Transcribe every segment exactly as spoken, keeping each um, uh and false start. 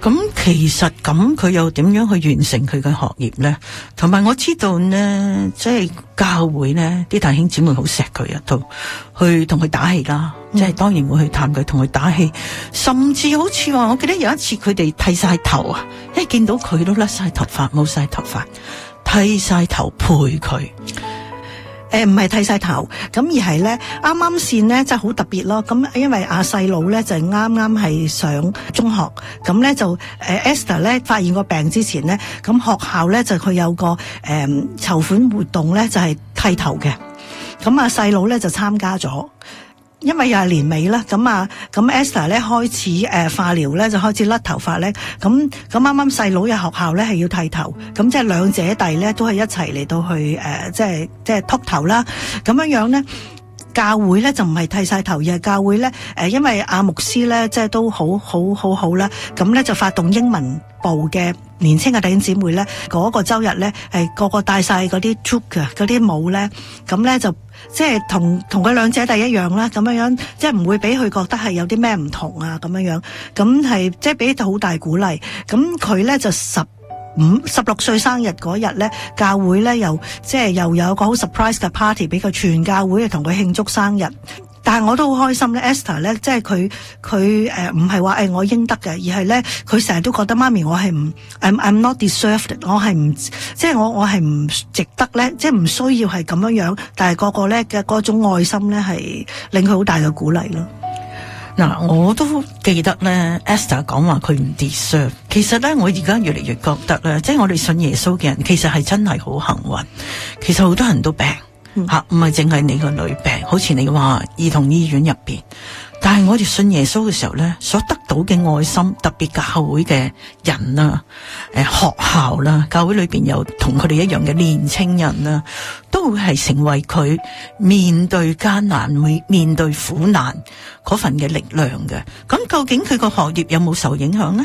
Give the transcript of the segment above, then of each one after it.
咁其實咁佢又點樣去完成佢嘅學業呢？同埋我知道呢，即係教會呢啲弟兄姊妹好錫佢啊，都去同佢打氣啦，嗯、即係當然會去探佢，同佢打氣，甚至好似話，我記得有一次佢哋剃晒頭啊，一見到佢都甩晒頭髮，冇晒頭髮，剃晒頭陪佢。 誒，唔係剃晒頭，咁而係咧啱啱線咧，真係好特別咯。咁因為阿細佬咧就係啱啱係上中學，咁咧就誒 Esther 咧發現個病之前咧，咁學校咧就佢有個誒籌款活動咧就係剃頭嘅，咁阿細佬咧就參加咗。因為又係年尾啦，咁啊，咁 Esther 咧開始誒、呃、化療咧就開始甩頭髮咧，咁咁啱啱細佬嘅學校咧係要剃頭，咁即係兩姐弟咧都係一齊嚟到去誒、呃，即係即係禿頭啦，咁樣樣咧。教會咧就唔係剃晒頭，而係教會咧誒，因為阿牧師咧即係都好好好好啦，咁咧就發動英文部嘅年輕嘅弟兄姊妹咧，嗰、那個周日咧係個個戴晒嗰啲 toque 嗰啲帽咧，咁咧就即係同同佢兩姐弟一樣啦，咁樣樣即係唔會俾佢覺得係有啲咩唔同啊，咁樣樣，咁係即係俾到好大鼓勵，咁佢咧就十。五十六歲生日嗰日咧，教會咧又即係又有一個好 surprise 嘅 party 俾佢，全教會同佢慶祝生日。但係我都好開心咧 ，Esther 咧即係佢佢誒唔係話誒我應得嘅，而係咧佢成日都覺得媽咪我係唔 I'm I'm not deserved， 我係唔即係我我係唔值得咧，即係唔需要係咁樣樣。但係個個咧嘅嗰種愛心咧係令佢好大嘅鼓勵咯。 嗱，我都記得咧 Esther 講話佢唔 deserve。其實咧，我而家越嚟越覺得咧，即係我哋信耶穌嘅人，其實係真係好幸運。其實好多人都病吓，唔係淨係你個女病，好似你話兒童醫院入邊。但係我哋信耶穌嘅時候咧，所得到嘅愛心，特別教會嘅人啦，誒學校啦，教會裏邊有同佢哋一樣嘅年青人啦，都會係成為佢面對艱難、會面對苦難嗰份嘅力量嘅。咁究竟佢個學業有冇受影響呢？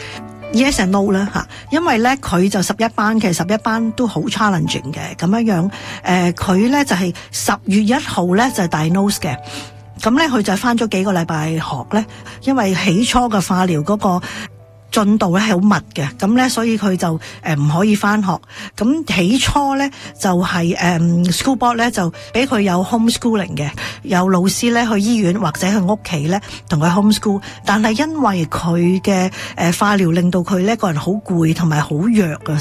Yes and no 啦吓，因為咧佢就十一班嘅，十一班都好 challenging 嘅咁樣樣。誒佢咧就係十月一號咧就係 diagnose 嘅。咁咧，佢就返咗幾個禮拜學咧，因為起初嘅化療嗰個進度咧係好密嘅，咁咧所以佢就誒唔可以返學。咁起初咧就係誒 school board 咧就俾佢有 homeschooling 嘅，有老師咧去醫院或者去屋企咧同佢 homeschool。但係因為佢嘅誒化療令到佢咧個人好攰同埋好弱啊。